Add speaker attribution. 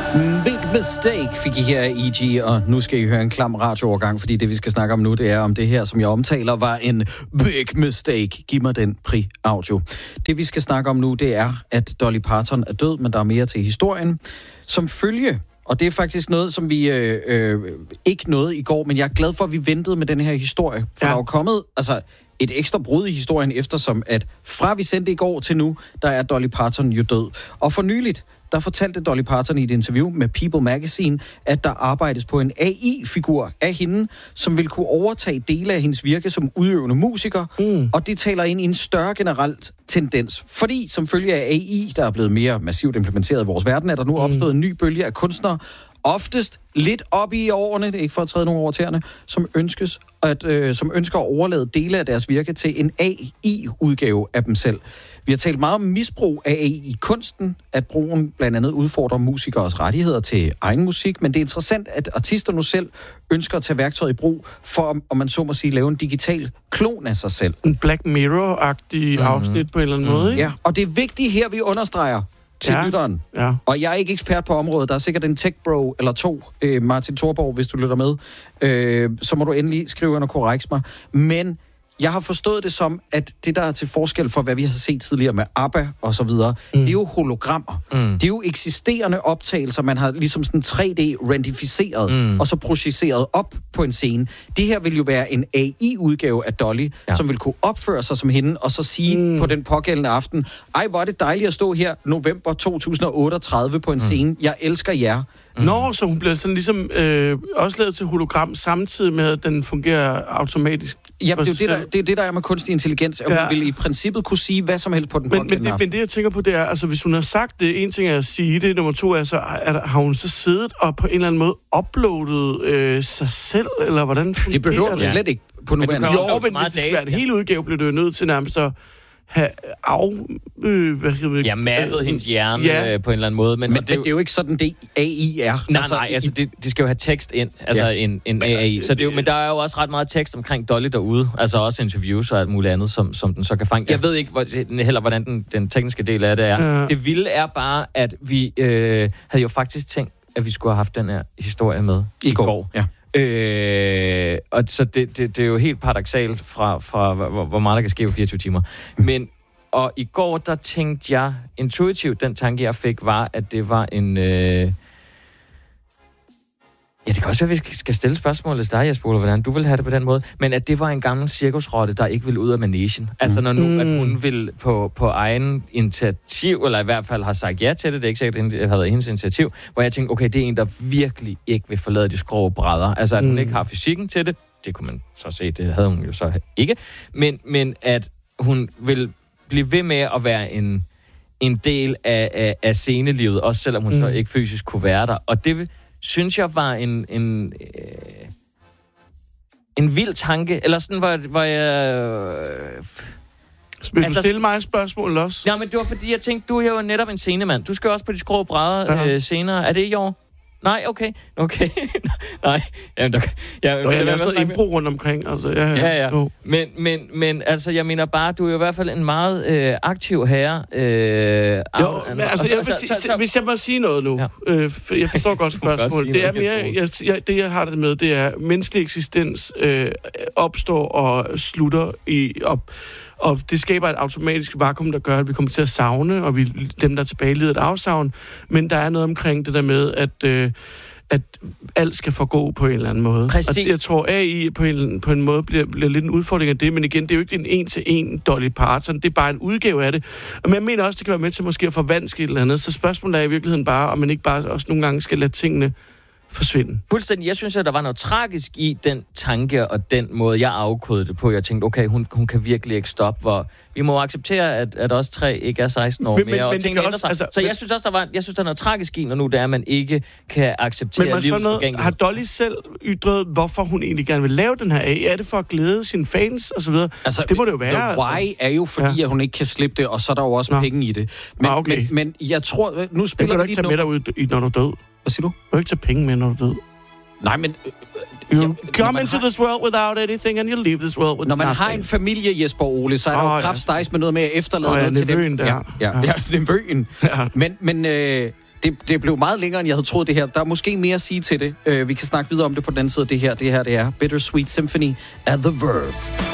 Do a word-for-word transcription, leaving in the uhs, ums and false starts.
Speaker 1: Big Mistake fik I her af E G, og nu skal I høre en klam radioovergang, fordi det, vi skal snakke om nu, det er om det her, som jeg omtaler, var en big mistake. Giv mig den pri-audio. Det, vi skal snakke om nu, det er, at Dolly Parton er død, men der er mere til historien. Som følge, og det er faktisk noget, som vi øh, øh, ikke nåede i går, men jeg er glad for, at vi ventede med den her historie. For ja. Der er jo kommet altså, et ekstra brud i historien, eftersom at fra vi sendte i går til nu, der er Dolly Parton jo død. Og for nyligt, der fortalte Dolly Parton i et interview med People Magazine, at der arbejdes på en A I-figur af hende, som vil kunne overtage dele af hendes virke som udøvende musiker, mm. og det taler ind i en større generelt tendens. Fordi som følge af A I, der er blevet mere massivt implementeret i vores verden, er der nu mm. opstået en ny bølge af kunstnere, oftest lidt op i årene, det er ikke for at træde nogen over tæerne, som, ønskes at, øh, som ønsker at overlade dele af deres virke til en A I-udgave af dem selv. Vi har talt meget om misbrug af A I i kunsten, at brugen blandt andet udfordrer musikers rettigheder til egen musik, men det er interessant, at artister nu selv ønsker at tage værktøjet i brug for, om man så må sige, lave en digital klon af sig selv.
Speaker 2: En Black Mirror-agtig mm-hmm. afsnit på en eller anden mm-hmm. måde, ikke?
Speaker 1: Ja, og det er vigtigt her, vi understreger til
Speaker 2: ja.
Speaker 1: lytteren.
Speaker 2: Ja.
Speaker 1: Og jeg er ikke ekspert på området. Der er sikkert en tech-bro eller to, øh, Martin Thorborg, hvis du lytter med. Øh, så må du endelig skrive under korrekt mig. Men jeg har forstået det som, at det, der er til forskel for, hvad vi har set tidligere med ABBA og så videre, mm. det er jo hologrammer. Mm. Det er jo eksisterende optagelser, man har ligesom sådan tre D-rendificeret, mm. og så projiceret op på en scene. Det her vil jo være en A I-udgave af Dolly, ja. som vil kunne opføre sig som hende, og så sige mm. på den pågældende aften, ej, hvor er det dejligt at stå her november to tusind otteogtredive på en mm. scene. Jeg elsker jer.
Speaker 2: Mm. Nå, så hun bliver sådan ligesom øh, også lavet til hologram, samtidig med, at den fungerer automatisk.
Speaker 1: Ja, det er det, der, det er det, der er med kunstig intelligens, at ja. hun vil i princippet kunne sige hvad som helst på den
Speaker 2: men,
Speaker 1: pågældende
Speaker 2: men,
Speaker 1: aften.
Speaker 2: Men det, jeg tænker på, det er, altså hvis hun har sagt det, en ting er at sige det, nummer to er så, er, har hun så siddet og på en eller anden måde uploadet øh, sig selv, eller hvordan fungerer det?
Speaker 1: Det behøver hun slet ikke på nuværende.
Speaker 2: Jo, men hvis det skal være en hel udgave, bliver det nødt til nærmest at have af... Øh, hvad hedder det?
Speaker 3: Ja, mappet øh, hendes hjerne ja. øh, på en eller anden måde. Men,
Speaker 1: men, men det, det er jo ikke sådan, det A I er.
Speaker 3: Nej, altså, nej, altså det, det skal jo have tekst ind, altså ja. en, en A I. Så det er jo, men der er jo også ret meget tekst omkring Dolly derude, altså også interviews og alt muligt andet, som, som den så kan fange. Ja. Jeg ved ikke hvor, heller, hvordan den, den tekniske del af det er. Ja. Det vilde er bare, at vi øh, havde jo faktisk tænkt, at vi skulle have haft den her historie med i, i går. går. Ja. Øh, og så det, det, det er jo helt paradoksalt fra, fra hvor, hvor meget der kan ske på fireogtyve timer. Men og i går, der tænkte jeg intuitivt, den tanke, jeg fik, var, at det var en... Øh... Ja, det kan også være, at vi skal stille spørgsmål til dig, Jesper, eller hvordan du vil have det på den måde, men at det var en gammel cirkusrotte, der ikke ville ud af managen. Altså, når nu, mm. at hun vil på, på egen initiativ, eller i hvert fald har sagt ja til det, det er ikke sikkert, at det har været hendes initiativ, hvor jeg tænkte, okay, det er en, der virkelig ikke vil forlade de skrå brædder. Altså, at hun mm. ikke har fysikken til det, det kunne man så se, det havde hun jo så ikke, men, men at hun vil blive ved med at være en, en del af, af, af scenelivet, også selvom hun mm. så ikke fysisk kunne være der. Og det synes jeg var en en, øh, en vild tanke, eller sådan, hvor, hvor jeg... Øh,
Speaker 2: Vil altså, du stille mig et spørgsmål også?
Speaker 3: Ja, men det var fordi, jeg tænkte, du er jo netop en scenemand. Du skal også på de skrå brædder
Speaker 2: ja.
Speaker 3: øh, senere. Er det i år? Nej, okay. Okay. Nej. Jamen, der, ja,
Speaker 2: Nå, jeg laver sådan noget impro rundt omkring. Altså, ja, ja.
Speaker 3: ja, ja. No. Men, men, men altså, jeg mener bare, du er jo i hvert fald en meget øh, aktiv herre. Øh,
Speaker 2: jo, men altså, jeg vil sige, så, så, hvis jeg må sige noget nu. Ja. Øh, jeg forstår godt spørgsmålet. Det er mere, jeg, jeg, det jeg har det med, det er, menneskelig eksistens øh, opstår og slutter i op. Og det skaber et automatisk vakuum, der gør, at vi kommer til at savne, og vi, dem, der er tilbage, lider et afsavn. Men der er noget omkring det der med, at, øh, at alt skal forgå på en eller anden måde.
Speaker 3: Præcis.
Speaker 2: Og jeg tror, A I på en, på en måde bliver, bliver lidt en udfordring af det, men igen, det er jo ikke en en-til-en Dolly Parton, det er bare en udgave af det. Men jeg mener også, det kan være med til måske at forvanske et eller andet, så spørgsmålet er i virkeligheden bare, om man ikke bare også nogle gange skal lade tingene forsvinde.
Speaker 3: Fuldstændig. Jeg synes, at der var noget tragisk i den tanke og den måde, jeg afkodede det på. Jeg tænkte, okay, hun, hun kan virkelig ikke stoppe, hvor vi må acceptere, at, at os tre ikke er seksten år
Speaker 2: men,
Speaker 3: mere.
Speaker 2: Men,
Speaker 3: og
Speaker 2: men
Speaker 3: ting også,
Speaker 2: altså,
Speaker 3: så
Speaker 2: men,
Speaker 3: jeg synes også, der var, jeg synes, der er noget tragisk i, når nu det er, at man ikke kan acceptere
Speaker 2: livets forgængelighed. Har Dolly selv ytret, hvorfor hun egentlig gerne vil lave den her A I? Er det for at glæde sine fans og så videre?
Speaker 1: Altså,
Speaker 2: det må det jo være.
Speaker 1: The why
Speaker 2: altså.
Speaker 1: er jo fordi, ja. at hun ikke kan slippe det, og så er der jo også Nå. penge i det. Men,
Speaker 2: Nå, okay.
Speaker 1: men, men jeg tror, nu spiller
Speaker 2: det kan du ikke tage med dig ud, når du er død.
Speaker 1: Hvad siger du?
Speaker 2: Du kan ikke tage penge med, når du er død.
Speaker 1: Nej, men...
Speaker 2: You jamen, come into har... this world without anything, and you leave this world with
Speaker 1: Når man
Speaker 2: nothing.
Speaker 1: har en familie, Jesper Ole, så er der oh, jo kraftstejs med noget med at efterlade
Speaker 2: oh, ja,
Speaker 1: noget til dem.
Speaker 2: Der.
Speaker 1: Ja, ja, ja. ja nevøen. Ja. Men, men øh, det, det blev meget længere, end jeg havde troet det her. Der er måske mere at sige til det. Uh, vi kan snakke videre om det på den anden side af det her. Det her, det er Bittersweet Symphony af The Verve.